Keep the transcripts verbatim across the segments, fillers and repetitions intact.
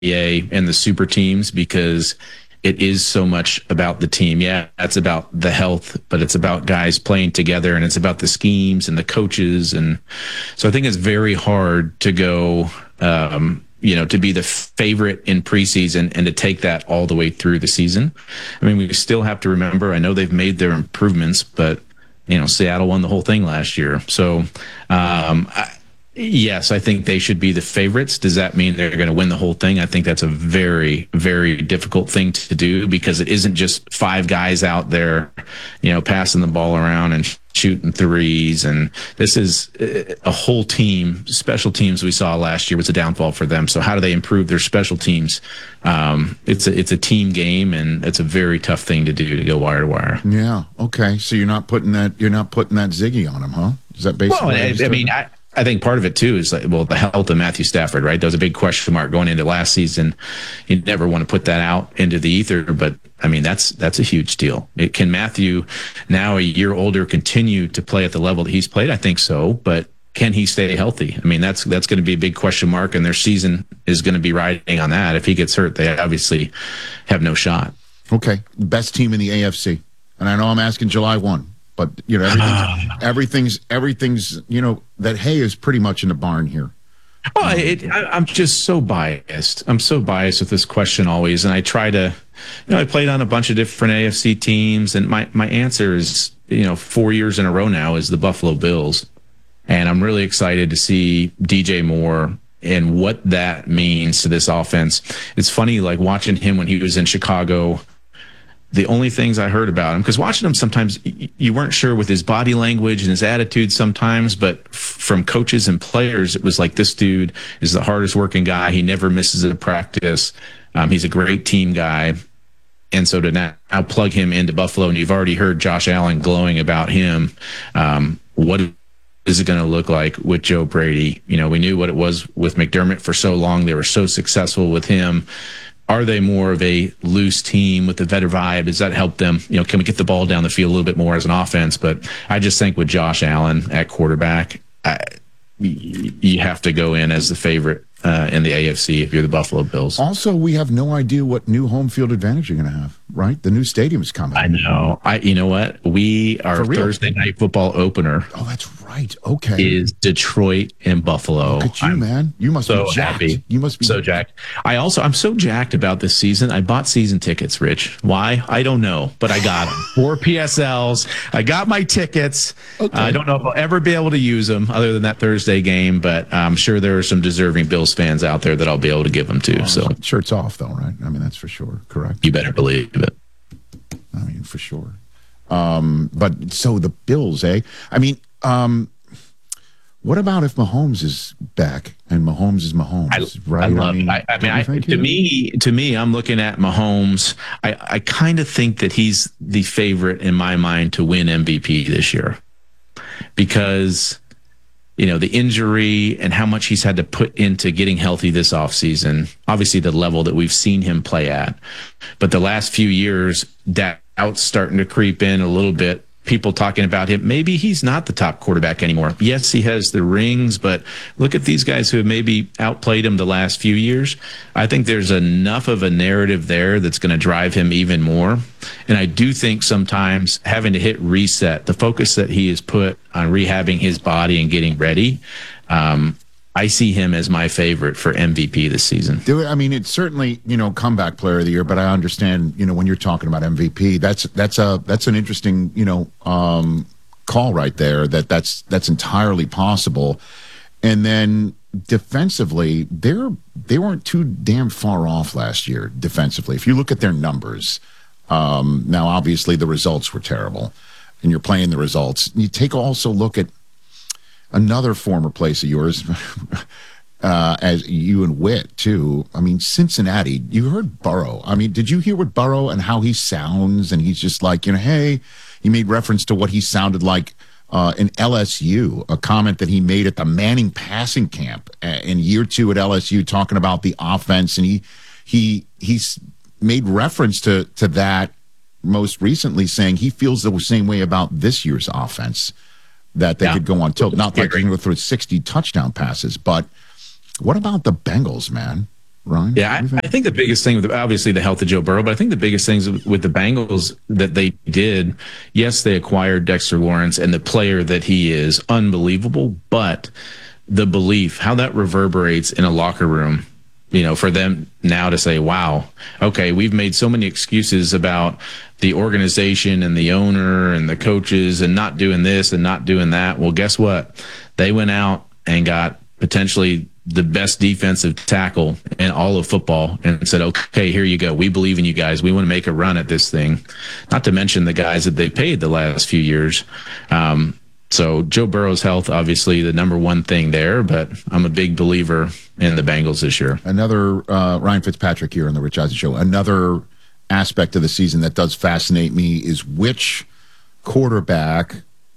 A and the super teams because it is so much about the team. Yeah, that's about the health, but it's about guys playing together, and it's about the schemes and the coaches. And so I think it's very hard to go, um, you know, to be the favorite in preseason and to take that all the way through the season. I mean, we still have to remember, I know they've made their improvements, but, you know, Seattle won the whole thing last year. So, um, I, yes, I think they should be the favorites. Does that mean they're going to win the whole thing? I think that's a very, very difficult thing to do because it isn't just five guys out there, you know, passing the ball around and shooting threes. And this is a whole team. Special teams we saw last year was a downfall for them. So how do they improve their special teams? Um, it's a, it's a team game, and it's a very tough thing to do to go wire to wire. Yeah. Okay. So you're not putting that, you're not putting that Ziggy on him, huh? Is that basically? Well, I, I mean, I, I think part of it, too, is like, well, the health of Matthew Stafford, right? That was a big question mark going into last season. You never want to put that out into the ether, but, I mean, that's that's a huge deal. It, can Matthew, now a year older, continue to play at the level that he's played? I think so, but can he stay healthy? I mean, that's that's going to be a big question mark, and their season is going to be riding on that. If he gets hurt, they obviously have no shot. Okay, best team in the A F C. And I know I'm asking July first. But, you know, everything's, everything's, everything's, you know, that hay is pretty much in the barn here. Well, it, I, I'm just so biased. I'm so biased with this question always. And I try to, you know, I played on a bunch of different A F C teams. And my, my answer is, you know, four years in a row now is the Buffalo Bills. And I'm really excited to see D J Moore and what that means to this offense. It's funny, like watching him when he was in Chicago. The only things I heard about him, because watching him sometimes you weren't sure with his body language and his attitude sometimes, but f- from coaches and players, it was like, this dude is the hardest working guy. He never misses a practice. Um, he's a great team guy. And so to now, now plug him into Buffalo, and you've already heard Josh Allen glowing about him. Um, what is it going to look like with Joe Brady? You know, we knew what it was with McDermott for so long. They were so successful with him. Are they more of a loose team with the veteran vibe? Does that help them? You know, can we get the ball down the field a little bit more as an offense? But I just think with Josh Allen at quarterback, I, you have to go in as the favorite uh, in the A F C if you're the Buffalo Bills. Also, we have no idea what new home field advantage you're going to have, right? The new stadium is coming. I know. I. You know what? We our Thursday night football opener. Oh, that's right. Okay. Is Detroit and Buffalo. Look at you, I'm man. You must so be jacked. Happy. You must be so jacked. I also I'm so jacked about this season. I bought season tickets, Rich. Why? I don't know, but I got them. Four P S Ls. I got my tickets. Okay. Uh, I don't know if I'll ever be able to use them other than that Thursday game, but I'm sure there are some deserving Bills fans out there that I'll be able to give them to. Oh, so shirts off, though, right? I mean, that's for sure. Correct. You better believe it. I mean, for sure. Um, but so the Bills, eh? I mean, um, what about if Mahomes is back and Mahomes is Mahomes? I, right? I love I mean, it. I, I mean, I, to me, to me, I'm looking at Mahomes. I, I kind of think that he's the favorite in my mind to win M V P this year because, you know, the injury and how much he's had to put into getting healthy this offseason, obviously the level that we've seen him play at. But the last few years, doubt's starting to creep in a little bit. People talking about him. Maybe he's not the top quarterback anymore. Yes, he has the rings, but look at these guys who have maybe outplayed him the last few years. I think there's enough of a narrative there that's going to drive him even more. And I do think sometimes having to hit reset, the focus that he has put on rehabbing his body and getting ready, um, I see him as my favorite for M V P this season. Do it. I mean, it's certainly, you know, comeback player of the year, but I understand, you know, when you're talking about M V P, that's that's a that's an interesting, you know, um, call right there. That that's that's entirely possible. And then defensively, they're they weren't too damn far off last year defensively. If you look at their numbers, um, now obviously the results were terrible, and you're playing the results. You take also look at another former place of yours, uh, as you and Witt, too. I mean, Cincinnati, you heard Burrow. I mean, did you hear what Burrow and how he sounds? And he's just like, you know, hey, he made reference to what he sounded like uh, in L S U, a comment that he made at the Manning passing camp in year two at L S U, talking about the offense. And he he he's made reference to to that most recently, saying he feels the same way about this year's offense, that they yeah. could go on tilt. Not like you can go through sixty touchdown passes, but what about the Bengals, man? Ryan? Yeah, I, I think the biggest thing with obviously the health of Joe Burrow, but I think the biggest things with the Bengals that they did, yes, they acquired Dexter Lawrence and the player that he is, unbelievable, but the belief, how that reverberates in a locker room, you know, for them now to say, wow, okay, we've made so many excuses about the organization and the owner and the coaches and not doing this and not doing that. Well, guess what? They went out and got potentially the best defensive tackle in all of football and said, okay, here you go. We believe in you guys. We want to make a run at this thing. Not to mention the guys that they paid the last few years. Um, so Joe Burrow's health, obviously the number one thing there, but I'm a big believer in the Bengals this year. Another uh, Ryan Fitzpatrick here on the Rich Eisen Show. Another aspect of the season that does fascinate me is which quarterback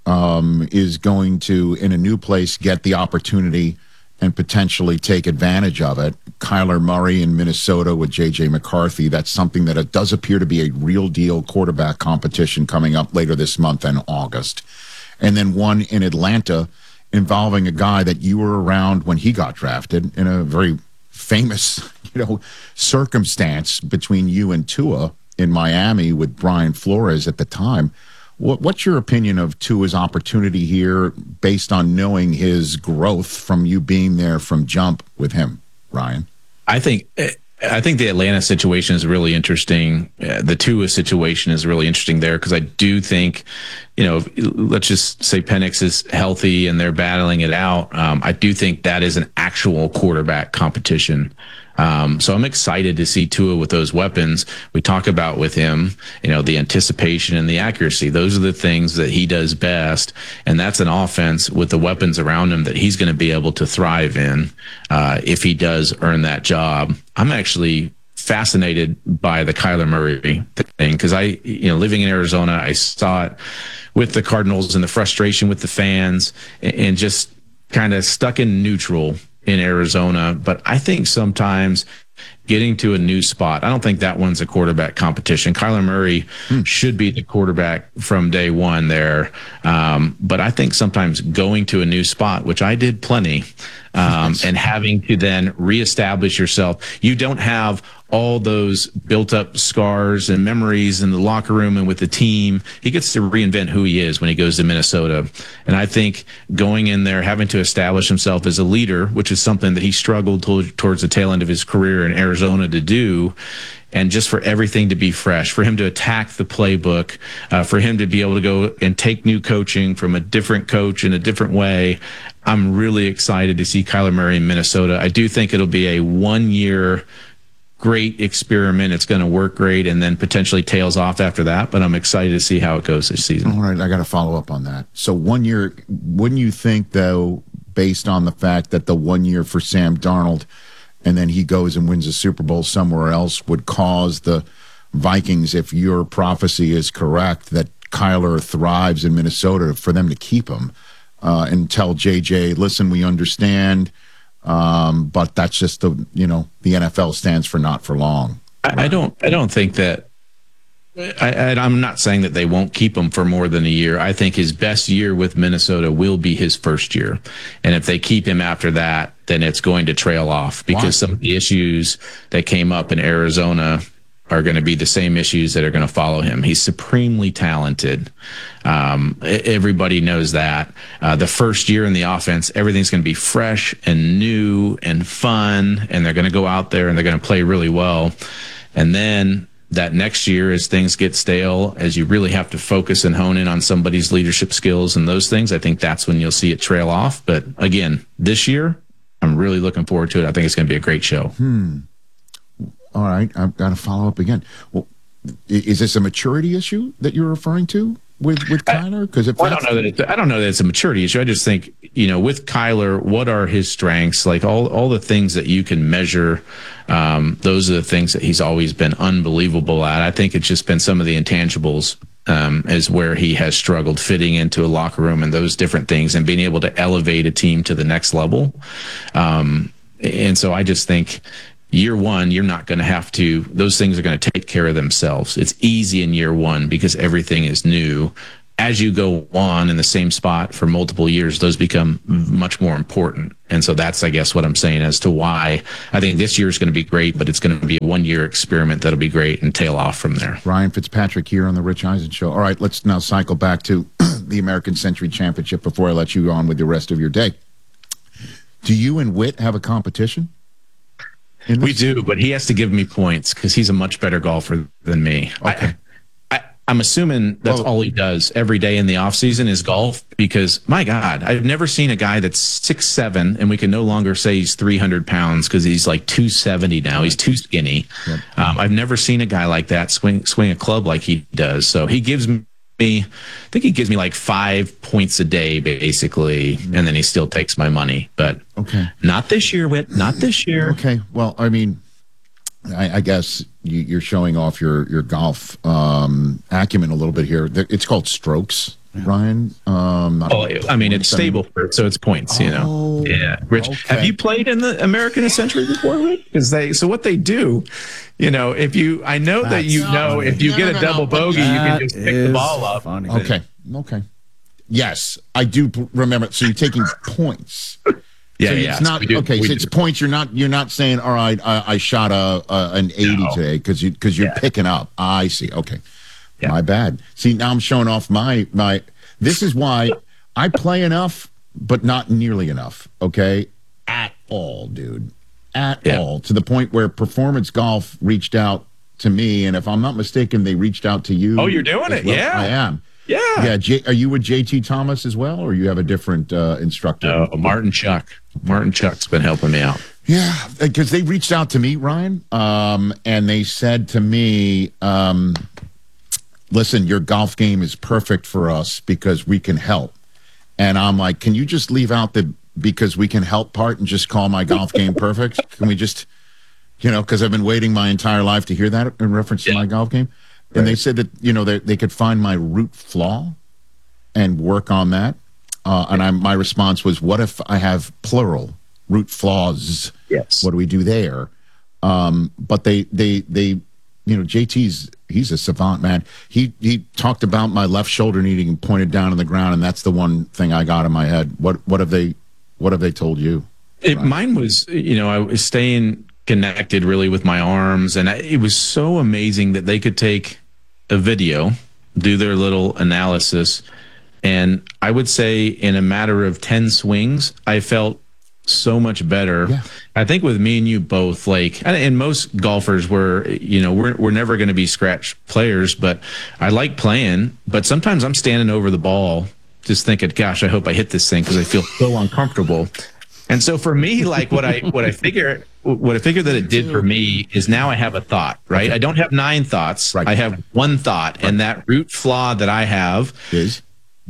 um, is going to, in a new place, get the opportunity and potentially take advantage of it. Kyler Murray in Minnesota with J J McCarthy. That's something that it does appear to be a real deal quarterback competition coming up later this month in August. And then one in Atlanta involving a guy that you were around when he got drafted in a very famous, you know, circumstance between you and Tua in Miami with Brian Flores at the time. What, what's your opinion of Tua's opportunity here based on knowing his growth from you being there from jump with him, Ryan? I think I think the Atlanta situation is really interesting. Uh, the Tua situation is really interesting there because I do think, you know, let's just say Penix is healthy and they're battling it out. Um, I do think that is an actual quarterback competition. Um, so I'm excited to see Tua with those weapons. We talk about with him, you know, the anticipation and the accuracy. Those are the things that he does best. And that's an offense with the weapons around him that he's going to be able to thrive in uh, if he does earn that job. I'm actually fascinated by the Kyler Murray thing because I, you know, living in Arizona, I saw it with the Cardinals and the frustration with the fans and just kind of stuck in neutral in Arizona. But I think sometimes getting to a new spot, I don't think that one's a quarterback competition. Kyler Murray hmm. should be the quarterback from day one there. Um, but I think sometimes going to a new spot, which I did plenty, um, and having to then reestablish yourself, you don't have all those built up scars and memories in the locker room and with the team. He gets to reinvent who he is when he goes to Minnesota. And I think going in there, having to establish himself as a leader, which is something that he struggled to, towards the tail end of his career in Arizona to do, and just for everything to be fresh, for him to attack the playbook, uh, for him to be able to go and take new coaching from a different coach in a different way. I'm really excited to see Kyler Murray in Minnesota. I do think it'll be a one-year great experiment. It's going to work great and then potentially tails off after that. But I'm excited to see how it goes this season. All right, I got to follow up on that. So one year, wouldn't you think, though, based on the fact that the one year for Sam Darnold and then he goes and wins a Super Bowl somewhere else would cause the Vikings, if your prophecy is correct, that Kyler thrives in Minnesota, for them to keep him uh, and tell J J, listen, we understand, um, but that's just the, you know, the N F L stands for not for long. I, I don't, I don't think that. I, I, I'm not saying that they won't keep him for more than a year. I think his best year with Minnesota will be his first year. And if they keep him after that, then it's going to trail off because Why? Some of the issues that came up in Arizona are going to be the same issues that are going to follow him. He's supremely talented. Um, everybody knows that. Uh, the first year in the offense, everything's going to be fresh and new and fun, and they're going to go out there and they're going to play really well. And then that next year, as things get stale, as you really have to focus and hone in on somebody's leadership skills and those things, I think that's when you'll see it trail off. But again, this year, I'm really looking forward to it. I think it's going to be a great show. Hmm. All right. I've got to follow up again. Well, is this a maturity issue that you're referring to with, with Kyler? Because if well, I don't know that it's, I don't know that it's a maturity issue. I just think, you know, with Kyler, what are his strengths? Like all, all the things that you can measure, um, those are the things that he's always been unbelievable at. I think it's just been some of the intangibles um, is where he has struggled fitting into a locker room and those different things and being able to elevate a team to the next level. Um, and so I just think, year one, you're not going to have to, those things are going to take care of themselves. It's easy in year one because everything is new. as you go on in the same spot for multiple years, those become much more important. And so that's, I guess, what I'm saying as to why I think this year is going to be great, but it's going to be a one year experiment that'll be great and tail off from there. Ryan Fitzpatrick here on the Rich Eisen Show. All right, let's now cycle back to the American Century Championship before I let you go on with the rest of your day. Do you and Whit have a competition? We do, but he has to give me points because he's a much better golfer than me. Okay. I, I'm assuming that's well, all he does every day in the off season is golf because, my God, I've never seen a guy that's six seven, and we can no longer say he's three hundred pounds because he's like two seventy now. He's too skinny. Yep. Um, I've never seen a guy like that swing swing a club like he does. So he gives me, I think he gives me like five points a day, basically, and then he still takes my money. But okay, not this year, Whit. Not this year. Okay, well, I mean, I, I guess you, you're showing off your your golf um, acumen a little bit here. It's called strokes, Ryan. Um, oh, I mean, it's stable, so it's points. You know, oh, yeah. Rich, okay. Have you played in the American Century before, Rich? Because they, so what they do, you know, if you, I know That's that you know, funny. if you no, get no, a double no, bogey, you can just pick the ball up. Funny. Okay, okay. Yes, I do remember. So you're taking points. Yeah, so yeah. It's not so do, okay. So it's do. points. You're not. You're not saying, all right, I, I shot a, a an eighty no. today because you because you're yeah. picking up. I see. Okay, yeah. My bad. See, now I'm showing off my my. This is why I play enough, but not nearly enough. Okay, at all, dude, at yeah. all. To the point where Performance Golf reached out to me, and if I'm not mistaken, they reached out to you. Oh, you're doing it? Well. Yeah, I am. Yeah. Yeah. J- are you with J T Thomas as well, or you have a different uh, instructor? No, Martin Chuck. Martin Chuck's been helping me out. Yeah, because they reached out to me, Ryan, um, and they said to me, um, listen, your golf game is perfect for us because we can help. And I'm like, can you just leave out the because we can help part and just call my golf game perfect? Can we just, you know, because I've been waiting my entire life to hear that in reference yeah. to my golf game. And right. they said that, you know, they, they could find my root flaw and work on that. Uh, and I, my response was, what if I have plural root flaws? Yes. What do we do there? Um, but they, they, they, you know, J T's, he's a savant, man. He, he talked about my left shoulder needing pointed down on the ground. And that's the one thing I got in my head. What, what have they, what have they told you? It, right. Mine was, you know, I was staying connected really with my arms, and I, it was so amazing that they could take a video, do their little analysis, and I would say in a matter of ten swings, I felt so much better. Yeah. I think with me and you both, like, and most golfers were, you know, we're we're never going to be scratch players, but I like playing, but sometimes I'm standing over the ball just thinking, gosh, I hope I hit this thing because I feel so uncomfortable. And so for me, like what I what I figure what I figure that it did for me is now I have a thought, right? Okay. I don't have nine thoughts. Right. I have one thought, right. And that root flaw that I have is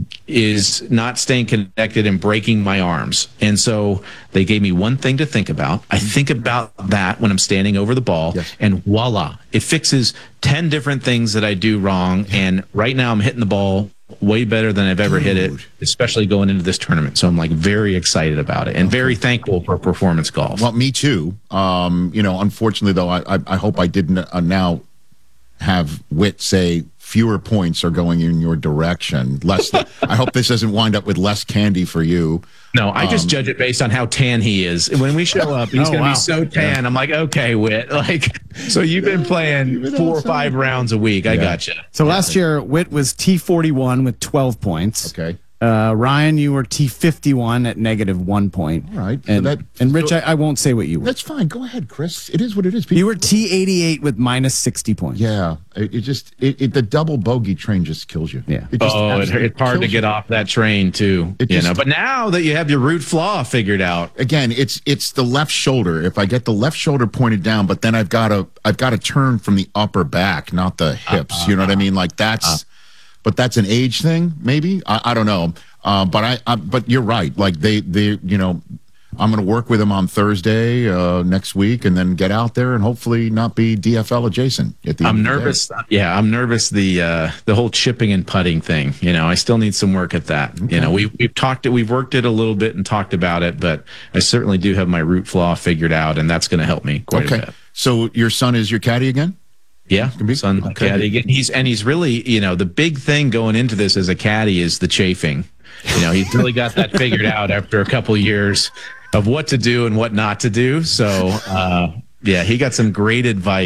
is not staying connected and breaking my arms. And so they gave me one thing to think about. I think about that when I'm standing over the ball, yes. And voila, it fixes ten different things that I do wrong. And right now I'm hitting the ball way better than I've ever Dude. hit it, especially going into this tournament. So I'm like very excited about it and very thankful for Performance Golf. Well, me too. Um, you know, unfortunately though, I, I, I hope I didn't uh, now have Whit say fewer points are going in your direction. Less. I hope this doesn't wind up with less candy for you. No, I just um, judge it based on how tan he is. When we show up, he's oh, going to wow. be so tan. Yeah. I'm like, okay, Whit. Like, so you've been playing been four outside. or five rounds a week. I yeah. gotcha. So yeah. last year, Whit was T forty-one with twelve points. Okay. Uh, Ryan, you were T fifty-one at negative one point. All right. And, so that, and Rich, so, I, I won't say what you were. That's fine. Go ahead, Chris. It is what it is. People, you were T eighty-eight with minus sixty points. Yeah. It, it just, it, it, the double bogey train just kills you. Yeah. It just oh, it, it's hard to get you. off that train, too. It you just, know, but now that you have your root flaw figured out. Again, it's it's the left shoulder. If I get the left shoulder pointed down, but then I've got to, I've got to turn from the upper back, not the hips. Uh, uh, you know what I mean? Like that's, uh, but that's an age thing, maybe? I, I don't know. Uh, but I, I, but you're right. Like they, they, you know, I'm going to work with them on Thursday uh, next week, and then get out there and hopefully not be D F L adjacent. At the I'm end nervous. Yeah, I'm nervous. The uh, the whole chipping and putting thing. You know, I still need some work at that. Okay. You know, we we've talked it, we've worked it a little bit and talked about it, but I certainly do have my root flaw figured out, and that's going to help me quite okay. a bit. So your son is your caddy again? Yeah, be- son okay. caddy again. He's and he's really, you know, the big thing going into this as a caddy is the chafing. You know, he's really got that figured out after a couple of years of what to do and what not to do. So, uh, yeah, he got some great advice.